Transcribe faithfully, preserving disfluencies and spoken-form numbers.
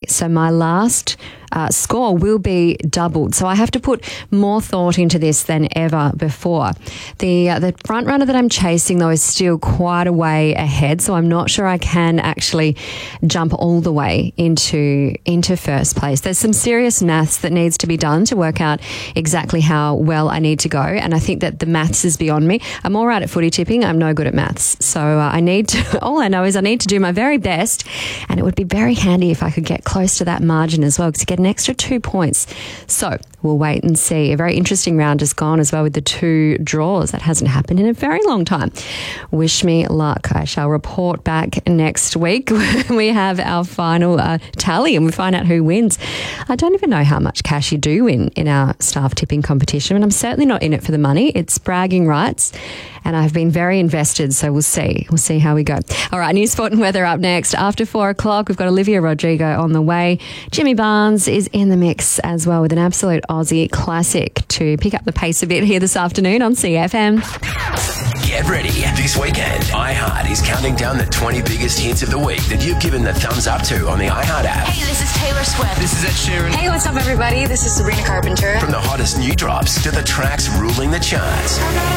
So my last uh, score will be doubled. So I have to put more thought into this than ever before. The uh, the front runner that I'm chasing, though, is still quite a way ahead. So I'm not sure I can actually jump all the way into, into first place. There's some serious maths that needs to be done to work out exactly how well I need to go. And I think that the maths is beyond me. I'm all right at footy tipping. I'm no good at maths. So uh, I need to, all I know is I need to do my very best. And it would be very handy if I could get close to that margin as well, because you get an extra two points. So we'll wait and see. A very interesting round has gone as well with the two draws. That hasn't happened in a very long time. Wish me luck. I shall report back next week when we have our final uh, tally and we find out who wins. I don't even know how much cash you do win in our staff tipping competition, and I'm certainly not in it for the money. It's bragging rights, and I've been very invested, so we'll see. We'll see how we go. All right, news, sport and weather up next. After four o'clock, we've got Olivia Rodrigo on the way. Jimmy Barnes is in the mix as well with an absolute Aussie classic to pick up the pace a bit here this afternoon on C F M. Get ready. This weekend, iHeart is counting down the twenty biggest hits of the week that you've given the thumbs up to on the iHeart app. Hey, this is Taylor Swift. This is Ed Sheeran. Hey, what's up, everybody? This is Sabrina Carpenter. From the hottest new drops to the tracks ruling the charts.